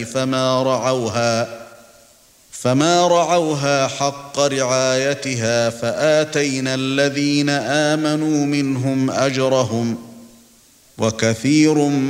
فما رعوها حق رعايتها فآتينا الذين آمنوا منهم أجرهم وكثير